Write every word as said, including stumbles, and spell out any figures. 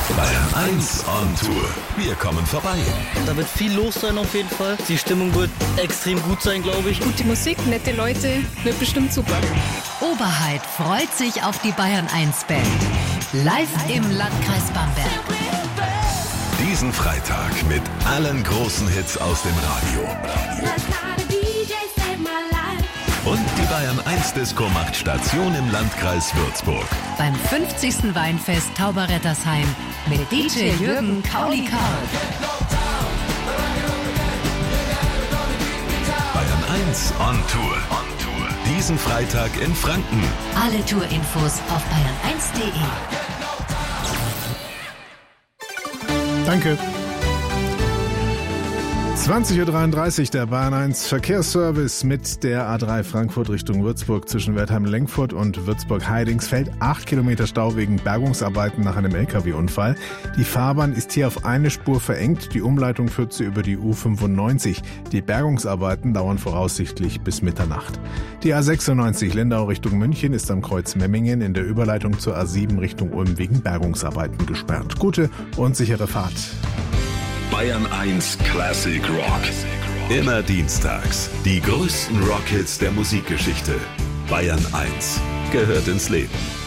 Bayern eins on Tour. Wir kommen vorbei. Da wird viel los sein auf jeden Fall. Die Stimmung wird extrem gut sein, glaube ich. Gute Musik, nette Leute, wird bestimmt super. Oberheid freut sich auf die Bayern eins Band. Live im Landkreis Bamberg. Diesen Freitag mit allen großen Hits aus dem Radio. Und die Bayern eins Disco macht Station im Landkreis Würzburg. Beim fünfzigsten Weinfest Tauberrettersheim mit D J Jürgen Kaulikau. Bayern eins on Tour. On Tour. Diesen Freitag in Franken. Alle Tourinfos auf bayern eins punkt de. Danke. zwanzig Uhr dreiunddreißig, der Bayern eins Verkehrsservice mit der A drei Frankfurt Richtung Würzburg zwischen Wertheim-Lengfurt und Würzburg-Heidingsfeld. Acht Kilometer Stau wegen Bergungsarbeiten nach einem L K W-Unfall. Die Fahrbahn ist hier auf eine Spur verengt. Die Umleitung führt sie über die U fünfundneunzig. Die Bergungsarbeiten dauern voraussichtlich bis Mitternacht. Die A sechsundneunzig Lindau Richtung München ist am Kreuz Memmingen in der Überleitung zur A sieben Richtung Ulm wegen Bergungsarbeiten gesperrt. Gute und sichere Fahrt. Bayern eins Classic Rock. Immer dienstags. Die größten Rockhits der Musikgeschichte. Bayern eins gehört ins Leben.